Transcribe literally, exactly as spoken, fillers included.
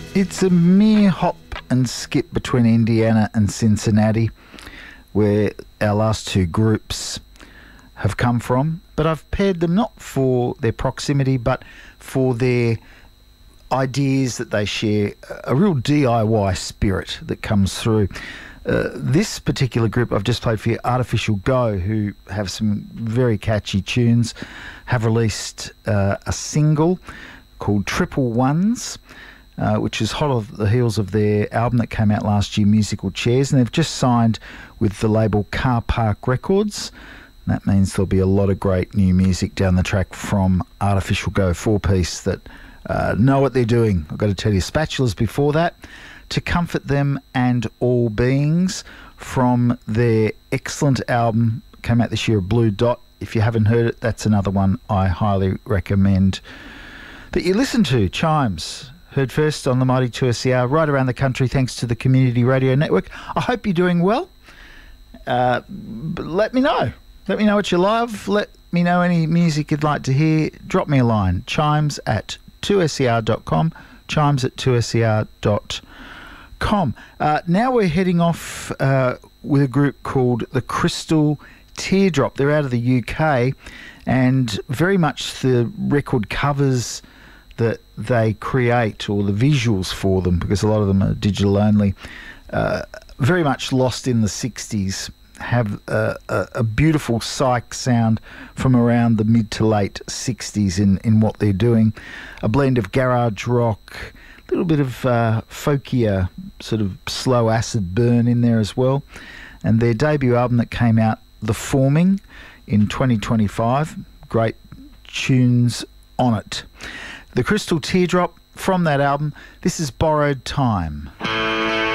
It's a mere hop and skip between Indiana and Cincinnati, where our last two groups have come from. But I've paired them not for their proximity, but for their ideas that they share, a real D I Y spirit that comes through. Uh, this particular group I've just played for you, Artificial Go, who have some very catchy tunes, have released uh, a single called Triple Ones, uh, which is hot off the heels of their album that came out last year, Musical Chairs, and they've just signed with the label Car Park Records. And that means there'll be a lot of great new music down the track from Artificial Go, four-piece that uh, know what they're doing. I've got to tell you, Spatulas before that, To Comfort Them and All Beings, from their excellent album, came out this year, Blue Dot. If you haven't heard it, that's another one I highly recommend that you listen to. Chimes, heard first on the Mighty two S E R right around the country thanks to the Community Radio Network. I hope you're doing well. Uh, but let me know. Let me know what you love. Let me know any music you'd like to hear. Drop me a line. Chimes at two S E R dot com. Chimes at two S E R dot com. Uh, now we're heading off uh, with a group called the Crystal Teardrop. They're out of the U K, and very much the record covers that they create, or the visuals for them, because a lot of them are digital only, uh, very much lost in the sixties, have a, a, a beautiful psych sound from around the mid to late sixties in, in what they're doing. A blend of garage rock, a little bit of uh, folkier, sort of slow acid burn in there as well. And their debut album that came out, The Forming, in twenty twenty-five, great tunes on it. The Crystal Teardrop, from that album, this is Borrowed Time.